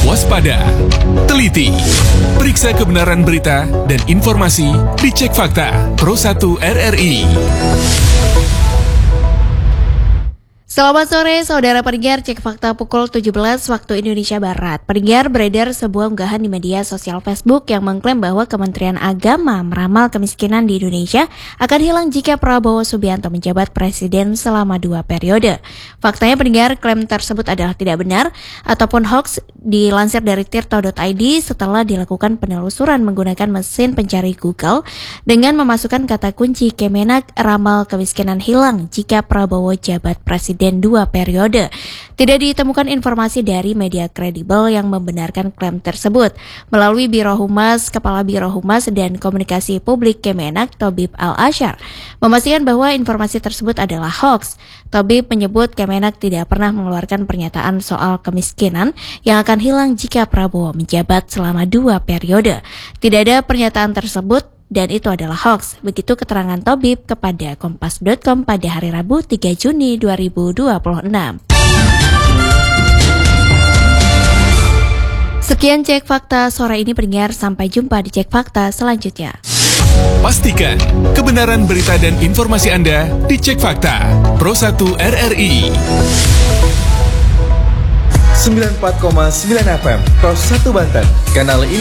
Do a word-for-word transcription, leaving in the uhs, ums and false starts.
waspada, teliti, periksa kebenaran berita dan informasi di Cek Fakta Pro satu R R I. Selamat sore saudara pendengar Cek Fakta pukul tujuh belas waktu Indonesia Barat. Pendengar, beredar sebuah unggahan di media sosial Facebook yang mengklaim bahwa Kementerian Agama meramal kemiskinan di Indonesia akan hilang jika Prabowo Subianto menjabat presiden selama dua periode. Faktanya pendengar, klaim tersebut adalah tidak benar ataupun hoax, dilansir dari tirto dot i d setelah dilakukan penelusuran menggunakan mesin pencari Google dengan memasukkan kata kunci Kemenak ramal kemiskinan hilang jika Prabowo jabat presiden dua periode. Tidak ditemukan informasi dari media kredibel yang membenarkan klaim tersebut. Melalui Biro Humas, Kepala Biro Humas dan Komunikasi Publik Kemenak, Tobib Al-Asyar, memastikan bahwa informasi tersebut adalah hoax. Tobib menyebut Kemenak tidak pernah mengeluarkan pernyataan soal kemiskinan yang akan hilang jika Prabowo menjabat selama dua periode. Tidak ada pernyataan tersebut dan itu adalah hoax. Begitu keterangan Tobib kepada kompas dot com pada hari Rabu tiga Juni dua ribu dua puluh enam. Sekian Cek Fakta sore ini pendengar, sampai jumpa di Cek Fakta selanjutnya. Pastikan kebenaran berita dan informasi Anda di Cek Fakta Pro satu R R I. sembilan puluh empat koma sembilan F M Pro satu Banten. Kanal ini